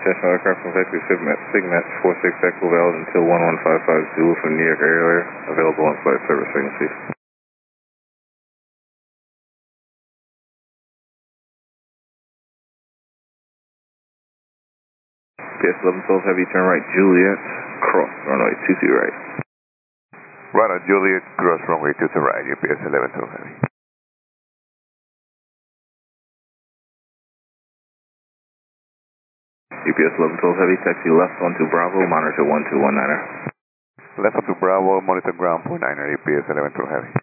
Attention aircraft from Vector Sigmat 46 Echo valid until 1155 Zulu from New York Area, available on flight service frequencies. PS 1112 Heavy, turn right, Juliet, cross, runway 22 right. Right on Juliet, cross runway 22 right, UPS 1112 Heavy. UPS 1112 Heavy, taxi left onto Bravo, monitor 1219er. Left onto Bravo, monitor ground 49er, UPS 1112 Heavy.